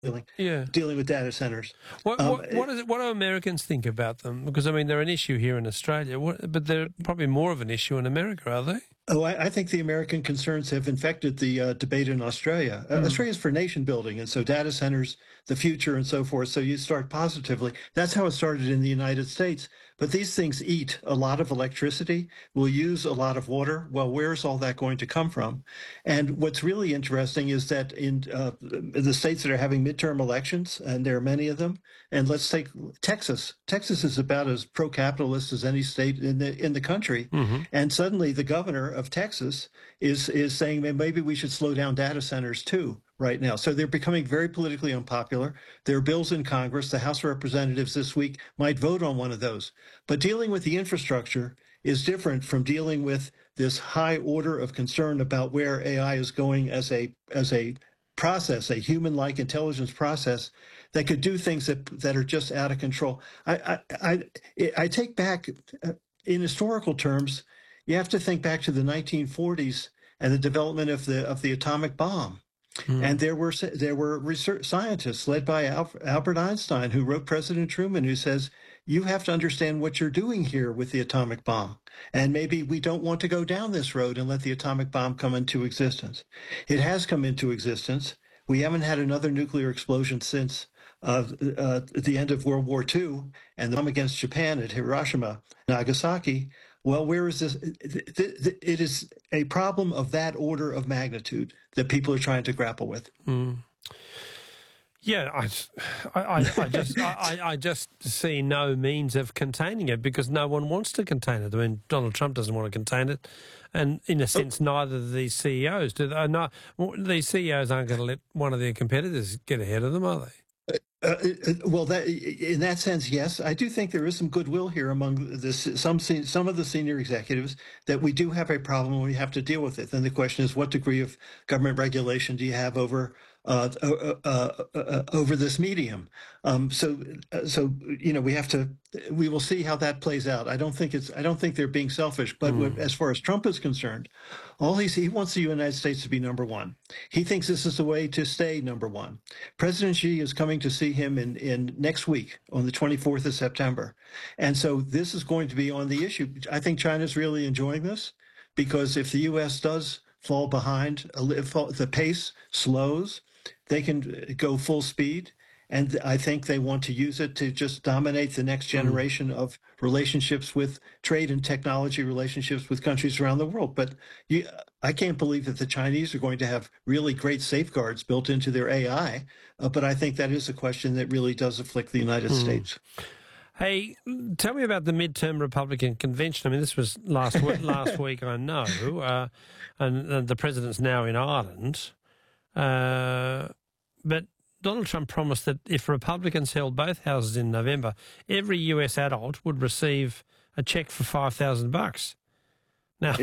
dealing Yeah. dealing with data centers. What do Americans think about them? Because I mean, they're an issue here in Australia, but they're probably more of an issue in America, are they? Oh, I think the American concerns have infected the debate in Australia. Australia's for nation building, and so data centers, the future, and so forth. So you start positively. That's how it started in the United States. But these things eat a lot of electricity, will use a lot of water. Well, where's all that going to come from? And what's really interesting is that in the states that are having midterm elections, and there are many of them, and let's take Texas. Texas is about as pro-capitalist as any state in the country. Mm-hmm. And suddenly the governor of Texas is saying maybe we should slow down data centers too right now. So they're becoming very politically unpopular. There are bills in Congress. The House of Representatives this week might vote on one of those. But dealing with the infrastructure is different from dealing with this high order of concern about where AI is going as a process, a human-like intelligence process that could do things that are just out of control. I take back, in historical terms, you have to think back to the 1940s and the development of the atomic bomb. Mm. And there were research scientists led by Albert Einstein, who wrote President Truman, who says, you have to understand what you're doing here with the atomic bomb. And maybe we don't want to go down this road and let the atomic bomb come into existence. It has come into existence. We haven't had another nuclear explosion since the end of World War II and the bomb against Japan at Hiroshima, Nagasaki. Well, where is this? It is a problem of that order of magnitude that people are trying to grapple with. Mm. Yeah, I just see no means of containing it because no one wants to contain it. I mean, Donald Trump doesn't want to contain it, and in a sense, neither do these CEOs do. These CEOs aren't going to let one of their competitors get ahead of them, are they? Well, in that sense, yes. I do think there is some goodwill here among some of the senior executives that we do have a problem and we have to deal with it. Then the question is, what degree of government regulation do you have over this medium? So we will see how that plays out. I don't think they're being selfish, but as far as Trump is concerned, he wants the United States to be number one. He thinks this is the way to stay number one. President Xi is coming to see him in next week on the 24th of September. And so this is going to be on the issue. I think China's really enjoying this because if the U.S. does fall behind, the pace slows, they can go full speed. And I think they want to use it to just dominate the next generation of relationships with trade and technology relationships with countries around the world. But I can't believe that the Chinese are going to have really great safeguards built into their AI. But I think that is a question that really does afflict the United States. Hey, tell me about the midterm Republican convention. I mean, this was last week, I know, and the president's now in Ireland. But Donald Trump promised that if Republicans held both houses in November, every US adult would receive a check for $5,000. Now,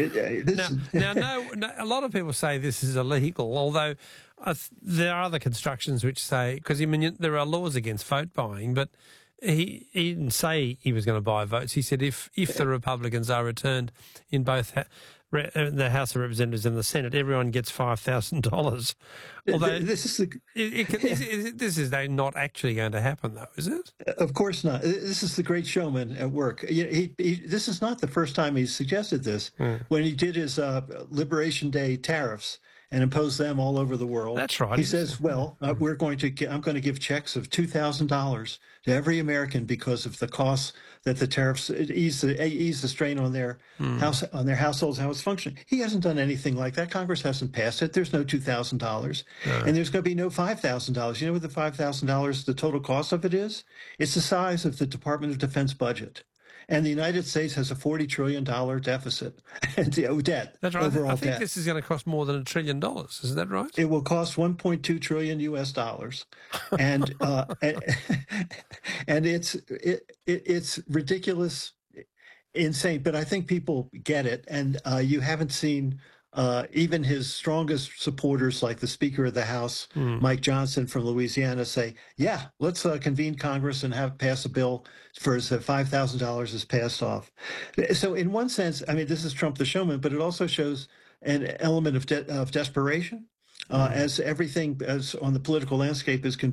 a lot of people say this is illegal, although there are other constructions which say, because I mean, there are laws against vote buying, but he didn't say he was going to buy votes. He said if the Republicans are returned in both the House of Representatives and the Senate, everyone gets $5,000. Although this is not actually going to happen, though, is it? Of course not. This is the great showman at work. This is not the first time he's suggested this. When he did his Liberation Day tariffs and impose them all over the world. That's right. He says, "Well, I'm going to give checks of $2,000 to every American because of the costs that the tariffs ease the strain on their households, how it's functioning." He hasn't done anything like that. Congress hasn't passed it. There's no $2,000, and there's going to be no $5,000. You know what the $5,000, the total cost of it is? It's the size of the Department of Defense budget. And the United States has a $40 trillion deficit and debt. That's right. Overall I think debt. this is going to cost more than $1 trillion. Is that right? It will cost 1.2 trillion US dollars, and and it's ridiculous, insane. But I think people get it, and you haven't seen. Even his strongest supporters, like the Speaker of the House, Mike Johnson from Louisiana, say, "Yeah, let's convene Congress and pass a bill for $5,000 is passed off." So, in one sense, I mean, this is Trump the showman, but it also shows an element of desperation, as everything on the political landscape is